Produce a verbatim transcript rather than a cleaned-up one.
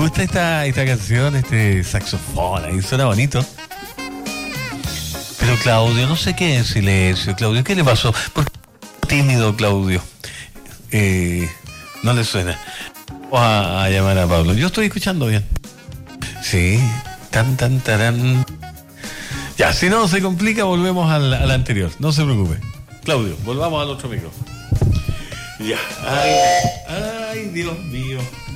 gusta esta, esta canción, este saxofón, ahí suena bonito. Pero Claudio, no sé qué en silencio, Claudio, ¿qué le pasó? ¿Por qué tímido, Claudio? Eh, no le suena. Vamos a, a llamar a Pablo. Yo estoy escuchando bien. Sí, tan, tan, tarán. Ya, si no se complica, volvemos al, al anterior. No se preocupe. Claudio, volvamos al otro micrófono. Ya. Ay, ay, Dios mío.